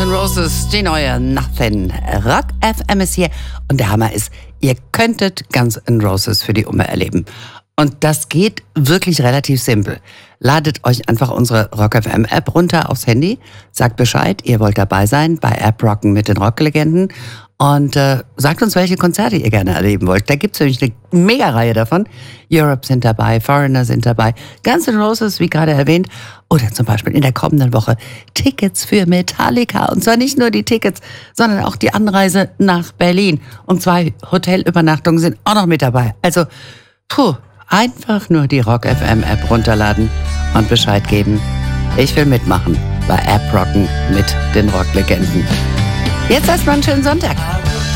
N' Roses, die neue Nothing. Rock FM ist hier und der Hammer ist, ihr könntet Guns N' Roses für die Umme erleben. Und das geht wirklich relativ simpel. Ladet euch einfach unsere Rock FM App runter aufs Handy, sagt Bescheid, ihr wollt dabei sein bei App Rocken mit den Rocklegenden und sagt uns, welche Konzerte ihr gerne erleben wollt. Da gibt's nämlich eine Mega-Reihe davon. Europe sind dabei, Foreigner sind dabei, Guns N' Roses, wie gerade erwähnt, oder zum Beispiel in der kommenden Woche Tickets für Metallica. Und zwar nicht nur die Tickets, sondern auch die Anreise nach Berlin. Und 2 Hotelübernachtungen sind auch noch mit dabei. Also, einfach nur die Rock FM App runterladen und Bescheid geben. Ich will mitmachen bei App Rocken mit den Rocklegenden. Jetzt erstmal einen schönen Sonntag.